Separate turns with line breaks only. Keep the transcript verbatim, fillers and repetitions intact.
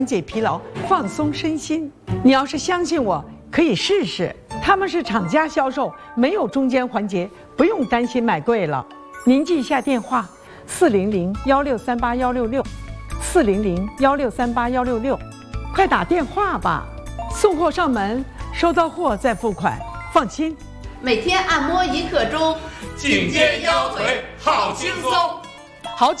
解疲劳，放松身心。你要是相信我，可以试试。他们是厂家销售，没有中间环节，不用担心买贵了。您记一下电话：四零零幺六三八幺六六，四零零幺六三八幺六六，快打电话吧。送货上门，收到货再付款，放心。
每天按摩一刻钟，
颈肩腰腿好轻松。
好。